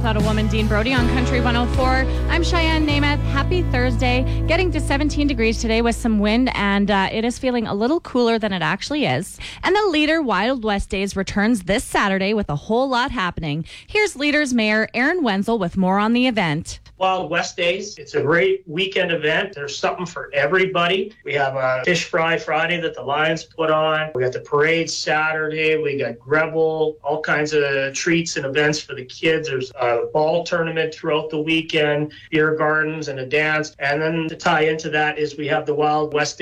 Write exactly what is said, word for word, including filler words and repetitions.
Without a Woman, Dean Brody on Country one oh four. I'm Cheyenne Namath. Happy Thursday. Getting to seventeen degrees today with some wind, and uh, it is feeling a little cooler than it actually is. And the Leader Wild West Days returns this Saturday with a whole lot happening. Here's Leader's Mayor Aaron Wenzel with more on the event. Wild West Days. It's a great weekend event. There's something for everybody. We have a fish fry Friday that the Lions put on. We got the parade Saturday. We got Grevel, all kinds of treats and events for the kids. There's a ball tournament throughout the weekend, beer gardens and a dance. And then to tie into that is we have the Wild West